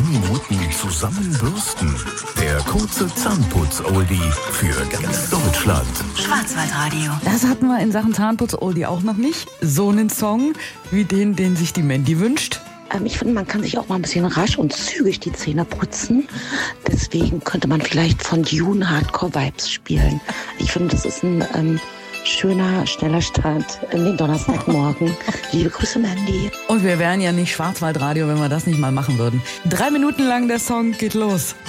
Minuten zusammenbürsten. Der kurze Zahnputz-Oldie für ganz Deutschland. Schwarzwaldradio. Das hatten wir in Sachen Zahnputz-Oldie auch noch nicht. So einen Song wie den sich die Mandy wünscht. Ich finde, man kann sich auch mal ein bisschen rasch und zügig die Zähne putzen. Deswegen könnte man vielleicht von Dune Hardcore Vibes spielen. Ich finde, das ist ein schöner, schneller Start in den Donnerstagmorgen. Liebe Grüße, Mandy. Und wir wären ja nicht Schwarzwaldradio, wenn wir das nicht mal machen würden. 3 Minuten lang der Song geht los.